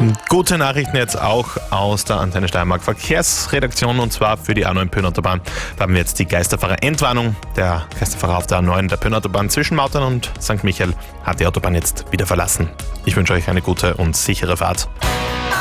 Gute Nachrichten jetzt auch aus der Antenne Steiermark Verkehrsredaktion, und zwar für die A9 Pöhnautobahn. Da haben wir jetzt die Geisterfahrer-Entwarnung. Der Geisterfahrer auf der A9 der Pöhnautobahn zwischen Mautern und St. Michael hat die Autobahn jetzt wieder verlassen. Ich wünsche euch eine gute und sichere Fahrt.